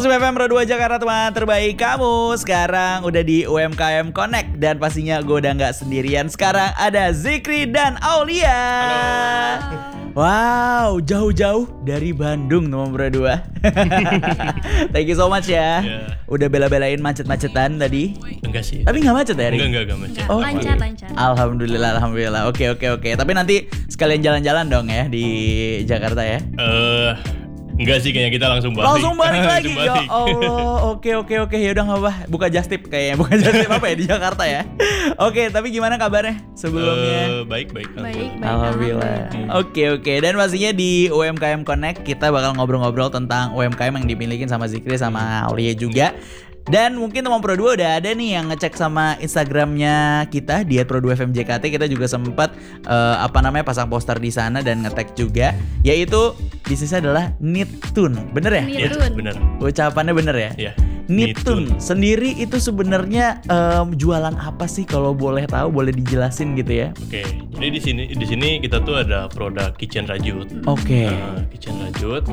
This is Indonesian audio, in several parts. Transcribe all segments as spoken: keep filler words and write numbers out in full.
F M Pro dua Jakarta, teman terbaik kamu. Sekarang udah di U M K M Connect. Dan pastinya gue udah gak sendirian. Sekarang ada Zikri dan Aulia. Halo. Wow, jauh-jauh dari Bandung teman Pro dua. Thank you so much ya. Yeah. Udah bela-belain macet-macetan tadi. Enggak sih. Tapi gak macet ya hari? Enggak, enggak, enggak macet. Oh, lancar, lancar. Alhamdulillah, alhamdulillah. Oke, oke, oke. Tapi nanti sekalian jalan-jalan dong ya di Jakarta ya. Eh, enggak sih, kayaknya kita langsung balik. Langsung balik lagi. Langsung Ya balik. Allah. Oke, oke, oke. Ya udah enggak apa. Buka just tip kayaknya. Buka just tip apa ya di Jakarta ya. Oke, tapi gimana kabarnya sebelumnya? Eh, baik, baik. Baik, baik. Alhamdulillah. Oke, oke. Dan pastinya di U M K M Connect kita bakal ngobrol-ngobrol tentang U M K M yang dimiliki sama Zikri sama Aulia juga. Dan mungkin teman Pro dua udah ada nih yang ngecek sama Instagramnya kita di et pro dua F M J K T. Kita juga sempat uh, apa namanya pasang poster di sana dan nge-tag juga, yaitu bisnisnya adalah Nitun. Bener ya? Nit- Iya, Nitun. benar. Ucapannya bener ya? Iya. Nitun sendiri itu sebenarnya um, jualan apa sih, kalau boleh tahu, boleh dijelasin gitu ya? Oke, jadi di sini di sini kita tuh ada produk kitchen rajut. Oke. Nah, kitchen rajut.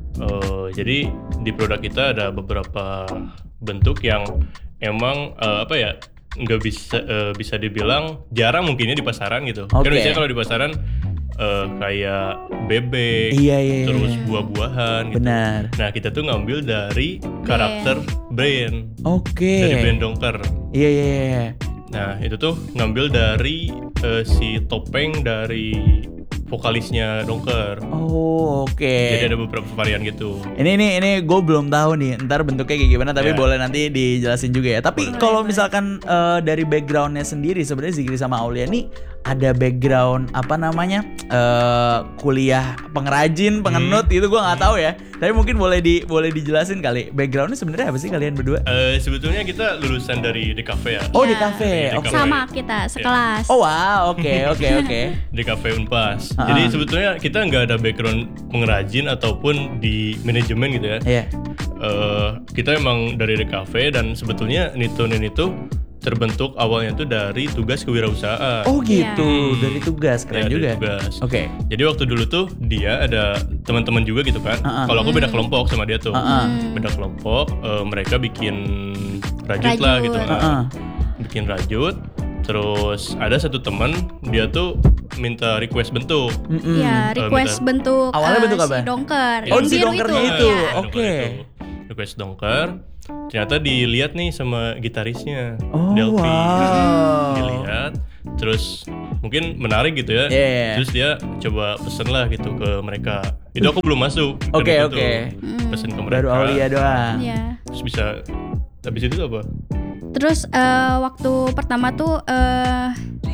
Eh, jadi di produk kita ada beberapa bentuk yang emang eh, apa ya, nggak bisa eh, bisa dibilang jarang mungkinnya di pasaran gitu. Kan Oke. biasanya kalau di pasaran eh, kayak bebek, Iya, iya, iya. terus buah-buahan gitu. Benar. Nah, kita tuh ngambil dari karakter brand, Oke. dari brand Dongker. Iya, iya, iya. Nah, itu tuh ngambil dari eh, si topeng dari vokalisnya Dongker. Oh, oke. Jadi ada beberapa varian gitu. Ini ini ini gue belum tahu nih. Ntar bentuknya kayak gimana. Tapi Ya. boleh nanti dijelasin juga ya. Tapi kalau misalkan eh, dari backgroundnya sendiri, sebenarnya Zikri sama Aulia nih ada background apa namanya eh, kuliah pengrajin, pengenut gitu. Gue nggak tahu ya. Tapi mungkin boleh di boleh dijelasin kali. Backgroundnya sebenarnya apa sih kalian berdua? Eh, sebetulnya kita lulusan dari D K V ya. Oh, Ya. di kafe. Di Oke. kafe. Sama kita sekelas. Oh wow. Oke oke oke. Di Cafe Unpas. Ah. Jadi sebetulnya kita nggak ada background pengrajin ataupun di manajemen gitu ya. Iya. Eh, kita emang dari D K V dan sebetulnya Nitunin itu terbentuk awalnya tuh dari tugas kewirausahaan. Oh gitu. Iya. Dari tugas, keren Ya, dari juga. tugas. Oke. Jadi waktu dulu tuh dia ada teman-teman juga gitu kan. Ah, ah. Kalau aku beda kelompok sama dia tuh. Ah, ah. Beda kelompok, eh, mereka bikin rajut, lah Rajut. gitu. Ah, ah. Bikin rajut. Terus ada satu teman dia tuh minta request bentuk. Mm-mm. Ya, request bentar. bentuk Awalnya eh, bentuk apa? si Dongker. Oh, Yang si biru Dongkernya itu. itu. Iya. Oh. Oke. Itu. Request Dongker. Ternyata dilihat nih sama gitarisnya Oh, Delphi. wow. Dilihat. Terus mungkin menarik gitu ya. Yeah. Terus dia coba pesen lah gitu ke mereka. Itu aku belum masuk. dan Oke, itu oke. tuh Hmm. Pesen ke mereka. Baru Aulia doang. Iya. Terus bisa habis itu apa? Terus eh, waktu pertama tuh eh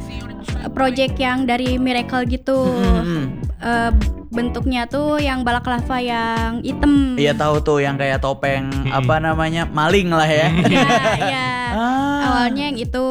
project yang dari Miracle gitu. Mm-mm. Eh, bentuknya tuh yang balaklava yang hitam. Iya tahu tuh yang kayak topeng apa namanya, maling lah ya. Iya, iya. Ah. Awalnya yang itu.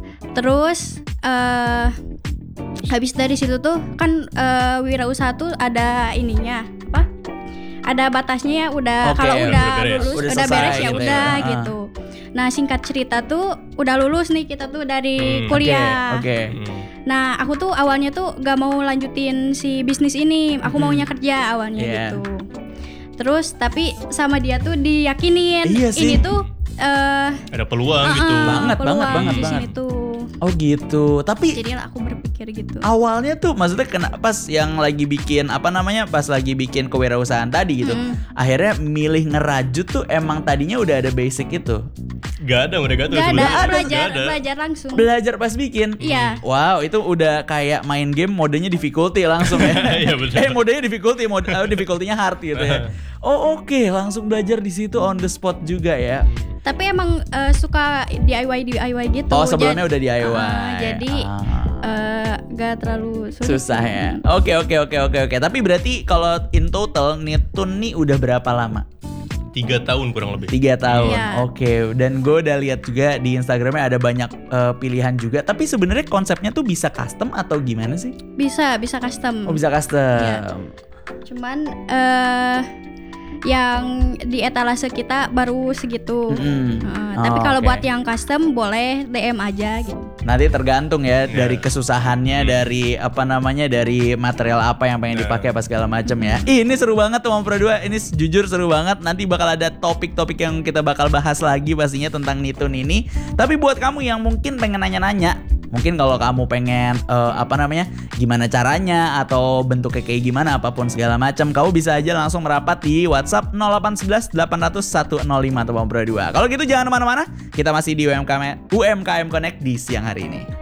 Terus eh habis dari situ tuh kan eh, wirausaha tuh ada ininya apa? Ada batasnya ya, udah Oke, kalau udah udah beres. lulus Udah udah, selesai beres ya gitu udah ya. Ah. gitu. Nah, singkat cerita tuh udah lulus nih kita tuh dari Hmm, kuliah. Oke. Hmm. Nah, aku tuh awalnya tuh gak mau lanjutin si bisnis ini. Aku maunya kerja awalnya Iya. gitu. Terus tapi sama dia tuh diyakinin Iya sih. ini tuh eh Ada peluang gitu. uh-uh, Banget, peluang banget, banget, di sini banget. tuh. Oh gitu. Tapi Jadi aku berpikir gitu. awalnya tuh maksudnya kena pas yang lagi bikin apa namanya, pas lagi bikin kewirausahaan tadi gitu. Mm. Akhirnya milih ngerajut tuh emang tadinya udah ada basic itu. Gak ada mereka tuh Gak ada, sebelumnya. belajar, Gak ada. belajar langsung. Belajar pas bikin. Iya. Wow, itu udah kayak main game modenya difficulty langsung ya. Iya, benar. Eh modenya difficulty, mode uh, difficulty-nya hard gitu ya. Oh oke, langsung belajar di situ on the spot juga ya. Tapi emang eh, suka D I Y D I Y gitu. Oh sebelumnya Jad- udah D I Y. Ah, jadi Ah. eh, gak terlalu sulit. Susah ya. Oke oke oke oke oke. Tapi berarti kalau in total Nitun nih udah berapa lama? Tiga tahun kurang lebih. Tiga tahun. Iya. Oke. Dan gue udah lihat juga di Instagramnya ada banyak eh, pilihan juga. Tapi sebenarnya konsepnya tuh bisa custom atau gimana sih? Bisa, bisa custom. Oh bisa custom. Iya. Cuman eh yang di etalase kita baru segitu. Mm-mm. Heeh, Oh, tapi kalau oke. buat yang custom boleh D M aja gitu. Nanti tergantung ya Ya. dari kesusahannya, dari apa namanya, dari material apa yang pengen dipakai apa segala macam ya. Ih, ini seru banget tuh Om Pro dua. Ini jujur seru banget. Nanti bakal ada topik-topik yang kita bakal bahas lagi pastinya tentang Nitun ini. Tapi buat kamu yang mungkin pengen nanya-nanya, mungkin kalau kamu pengen eh, apa namanya, gimana caranya atau bentuknya kayak gimana apapun segala macam, kamu bisa aja langsung merapat di WhatsApp nol delapan satu satu delapan nol nol satu nol lima atau Om Pro dua. Kalau gitu jangan kemana-mana, kita masih di U M K M U M K M Connect di siang hari ini.